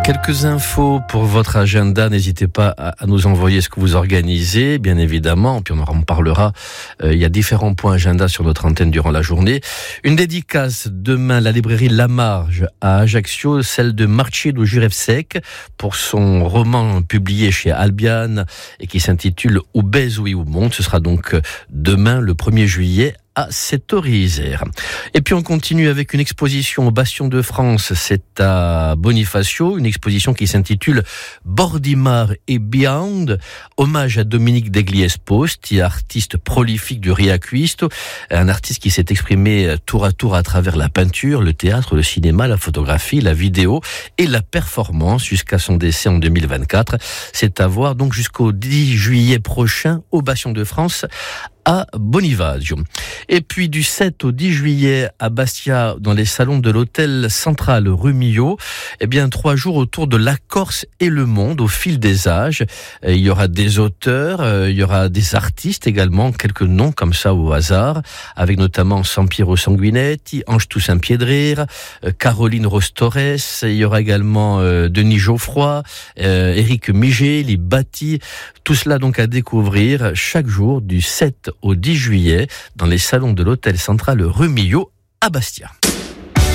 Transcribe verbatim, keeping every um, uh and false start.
Quelques infos pour votre agenda. N'hésitez pas à nous envoyer ce que vous organisez, bien évidemment. Puis on en parlera. Euh, il y a différents points agenda sur notre antenne durant la journée. Une dédicace demain, la librairie La Marge à Ajaccio, celle de Marcello Jurevsek pour son roman publié chez Albiane et qui s'intitule Où baise ou où monte. Ce sera donc demain, le premier juillet, à sept heures. Et puis on continue avec une exposition au Bastion de France, c'est à Bonifacio, une exposition qui s'intitule Bordimar et Beyond, hommage à Dominique Degliès Post, artiste prolifique du Riaquisto, un artiste qui s'est exprimé tour à tour à travers la peinture, le théâtre, le cinéma, la photographie, la vidéo et la performance jusqu'à son décès en deux mille vingt-quatre. C'est à voir donc jusqu'au dix juillet prochain au Bastion de France à Bonifacio. Et puis du sept au dix juillet à Bastia, dans les salons de l'hôtel central rue Millau, eh bien trois jours autour de la Corse et le monde au fil des âges. Il y aura des auteurs, il y aura des artistes également, quelques noms comme ça au hasard, avec notamment Sampiero Sanguinetti, Ange Toussaint Piedrera, Caroline Rostores, il y aura également Denis Geoffroy, Éric Migeli, Batti, tout cela donc à découvrir chaque jour du sept au dix juillet dans les salons de l'hôtel central rue Millau à Bastia.